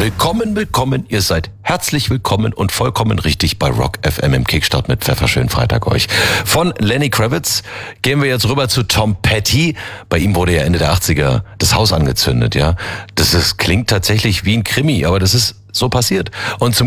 Willkommen, ihr seid herzlich willkommen und vollkommen richtig bei Rock FM im Kickstart mit Pfefferschön Freitag euch. Von Lenny Kravitz gehen wir jetzt rüber zu Tom Petty. Bei ihm wurde ja Ende der 80er das Haus angezündet, ja. Klingt tatsächlich wie ein Krimi, aber das ist so passiert. Und zum